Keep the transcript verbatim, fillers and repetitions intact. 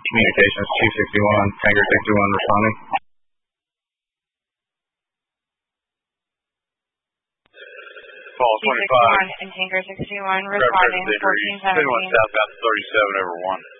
Communications, two sixty-one, Tango sixty-one responding. Call twenty-five. And Tango sixty-one responding, fourteen seventeen. Southbound thirty-seven over one.